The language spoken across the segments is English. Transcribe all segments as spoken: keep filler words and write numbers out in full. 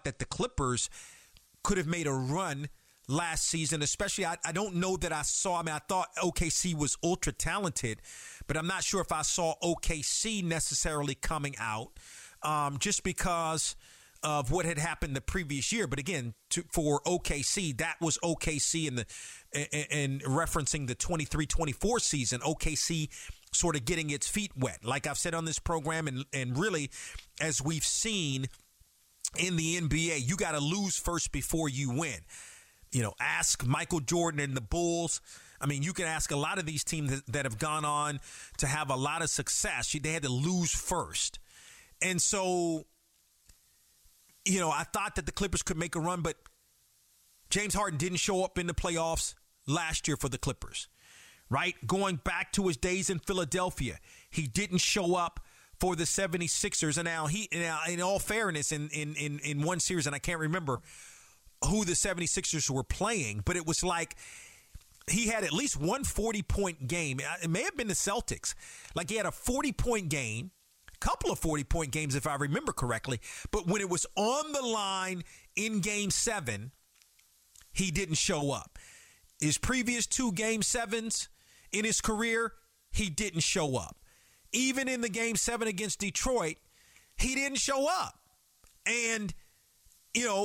thought that the Clippers could have made a run last season, especially I, I don't know that I saw, I mean, I thought O K C was ultra talented, but I'm not sure if I saw O K C necessarily coming out um, just because of what had happened the previous year. But again, to, for O K C, that was O K C in the in, in referencing the twenty-three twenty-four season, O K C sort of getting its feet wet. Like I've said on this program, and, and really, as we've seen in the N B A, you got to lose first before you win. You know, ask Michael Jordan and the Bulls. I mean, you can ask a lot of these teams that, that have gone on to have a lot of success. They had to lose first. And so, you know, I thought that the Clippers could make a run, but James Harden didn't show up in the playoffs last year for the Clippers, right? Going back to his days in Philadelphia, he didn't show up for the seventy-sixers. And now, he, now in all fairness, in, in, in, in one series, and I can't remember who the seventy-sixers were playing, but it was like he had at least one forty-point game. It may have been the Celtics. Like he had a forty-point game, a couple of forty-point games if I remember correctly, but when it was on the line in Game seven, he didn't show up. His previous two Game sevens in his career, he didn't show up. Even in the Game seven against Detroit, he didn't show up. And you know,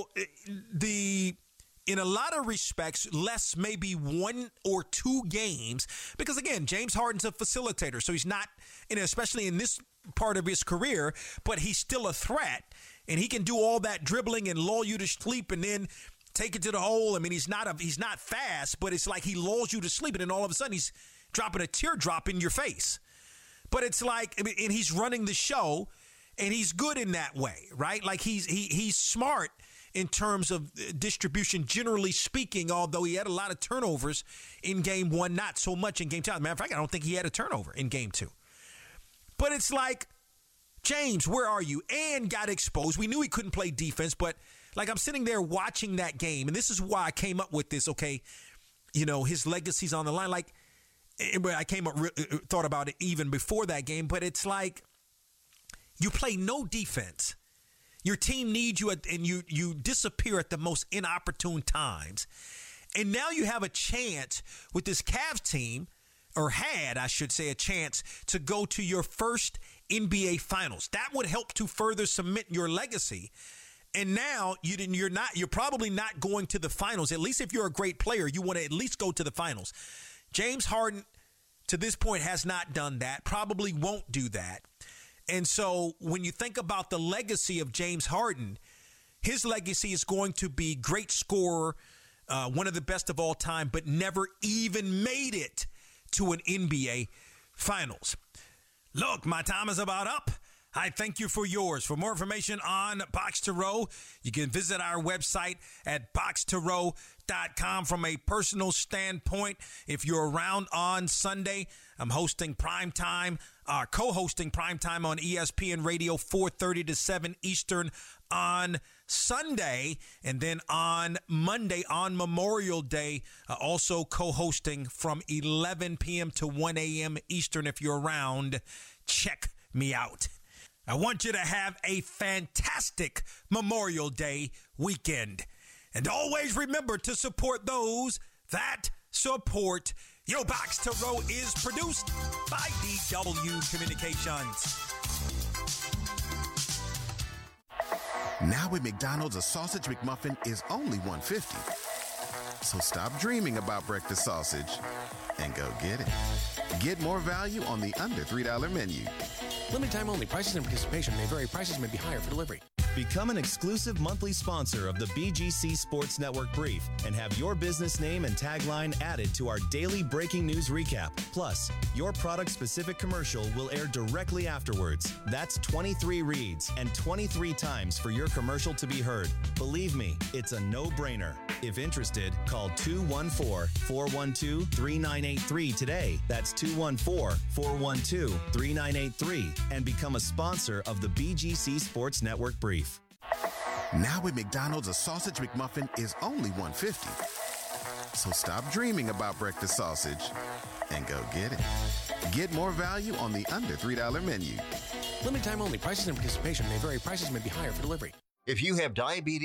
the in a lot of respects, less maybe one or two games, because again, James Harden's a facilitator, so he's not, and especially in this part of his career, but he's still a threat, and he can do all that dribbling and lull you to sleep and then take it to the hole. I mean, he's not a he's not fast, but it's like he lulls you to sleep, and then all of a sudden he's dropping a teardrop in your face. But it's like, I mean, and he's running the show. And he's good in that way, right? Like he's he he's smart in terms of distribution, generally speaking, although he had a lot of turnovers in game one, not so much in game two. As a matter of fact, I don't think he had a turnover in game two. But it's like, James, where are you? And got exposed. We knew he couldn't play defense, but like I'm sitting there watching that game, and this is why I came up with this, okay, you know, his legacy's on the line. Like, I came up, thought about it even before that game, but it's like, you play no defense. Your team needs you, at, and you you disappear at the most inopportune times. And now you have a chance with this Cavs team, or had, I should say, a chance to go to your first N B A Finals. That would help to further cement your legacy. And now you didn't, you're not. You're probably not going to the finals. At least if you're a great player, you want to at least go to the finals. James Harden, to this point, has not done that. Probably won't do that. And so when you think about the legacy of James Harden, his legacy is going to be great scorer, uh, one of the best of all time, but never even made it to an N B A Finals. Look, my time is about up. I thank you for yours. For more information on Box to Row, you can visit our website at box to row dot com. From a personal standpoint, if you're around on Sunday, I'm hosting Primetime, uh, co-hosting Primetime on E S P N Radio, four thirty to seven Eastern on Sunday. And then on Monday, on Memorial Day, uh, also co-hosting from eleven p.m. to one a.m. Eastern. If you're around, check me out. I want you to have a fantastic Memorial Day weekend. And always remember to support those that support you. Box to Row is produced by D W Communications. Now at McDonald's, a sausage McMuffin is only one dollar fifty. So stop dreaming about breakfast sausage and go get it. Get more value on the under three dollar menu. Limited time only. Prices and participation may vary. Prices may be higher for delivery. Become an exclusive monthly sponsor of the B G C Sports Network Brief and have your business name and tagline added to our daily breaking news recap. Plus, your product-specific commercial will air directly afterwards. That's twenty-three reads and twenty-three times for your commercial to be heard. Believe me, it's a no-brainer. If interested, call two one four, four one two, three nine eight three today. That's two one four, four one two, three nine eight three and become a sponsor of the B G C Sports Network Brief. Now at McDonald's, a sausage McMuffin is only one dollar fifty. So stop dreaming about breakfast sausage and go get it. Get more value on the under three dollar menu. Limited time only. Prices and participation may vary. Prices may be higher for delivery. If you have diabetes,